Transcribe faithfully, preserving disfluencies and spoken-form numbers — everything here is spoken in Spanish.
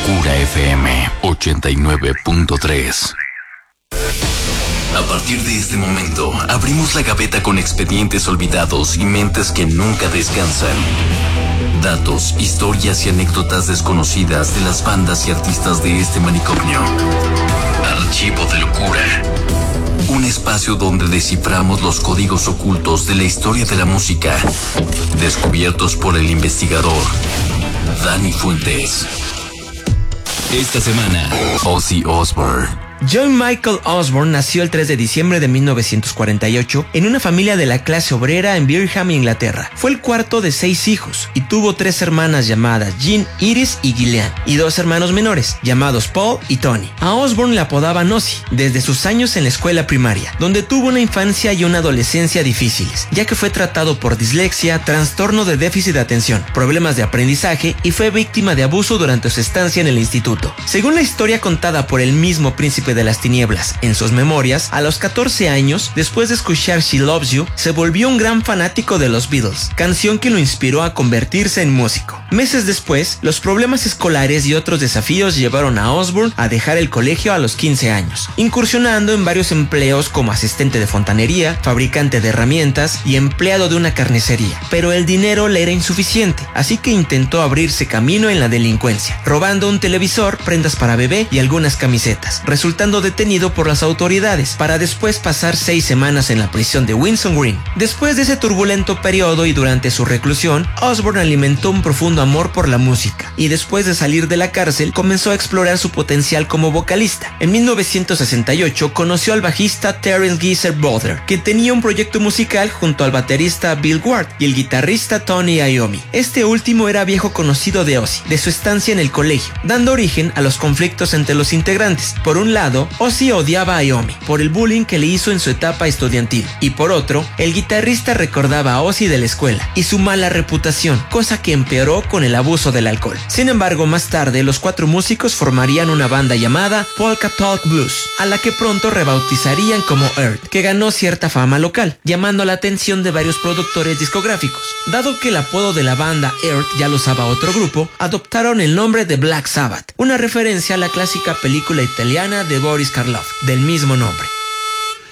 Locura F M ochenta y nueve punto tres. A partir de este momento, abrimos la gaveta con expedientes olvidados y mentes que nunca descansan. Datos, historias y anécdotas desconocidas de las bandas y artistas de este manicomio. Archivo de Locura. Un espacio donde desciframos los códigos ocultos de la historia de la música, descubiertos por el investigador Dani Fuentes. Esta semana, Ozzy Osbourne. John Michael Osbourne nació el tres de diciembre de mil novecientos cuarenta y ocho en una familia de la clase obrera en Birmingham, Inglaterra. Fue el cuarto de seis hijos y tuvo tres hermanas llamadas Jean, Iris y Gillian, y dos hermanos menores llamados Paul y Tony. A Osbourne le apodaban Ozzy desde sus años en la escuela primaria, donde tuvo una infancia y una adolescencia difíciles, ya que fue tratado por dislexia, trastorno de déficit de atención, problemas de aprendizaje y fue víctima de abuso durante su estancia en el instituto. Según la historia contada por el mismo príncipe de las tinieblas en sus memorias, a los catorce años, después de escuchar She Loves You, se volvió un gran fanático de los Beatles, canción que lo inspiró a convertirse en músico. Meses después, los problemas escolares y otros desafíos llevaron a Osbourne a dejar el colegio a los quince años, incursionando en varios empleos como asistente de fontanería, fabricante de herramientas y empleado de una carnicería. Pero el dinero le era insuficiente, así que intentó abrirse camino en la delincuencia, robando un televisor, prendas para bebé y algunas camisetas, resultando detenido por las autoridades, para después pasar seis semanas en la prisión de Windsor Green. Después de ese turbulento periodo y durante su reclusión, Osbourne alimentó un profundo amor por la música, y después de salir de la cárcel comenzó a explorar su potencial como vocalista. En mil novecientos sesenta y ocho conoció al bajista Terence Geezer Butler, que tenía un proyecto musical junto al baterista Bill Ward y el guitarrista Tony Iommi. Este último era viejo conocido de Ozzy, de su estancia en el colegio, dando origen a los conflictos entre los integrantes. Por un lado, Ozzy odiaba a Iommi por el bullying que le hizo en su etapa estudiantil, y por otro, el guitarrista recordaba a Ozzy de la escuela y su mala reputación, cosa que empeoró con el abuso del alcohol. Sin embargo, más tarde los cuatro músicos formarían una banda llamada Polka Talk Blues, a la que pronto rebautizarían como Earth, que ganó cierta fama local, llamando la atención de varios productores discográficos. Dado que el apodo de la banda Earth ya lo usaba otro grupo, adoptaron el nombre de Black Sabbath, una referencia a la clásica película italiana de Boris Karloff del mismo nombre.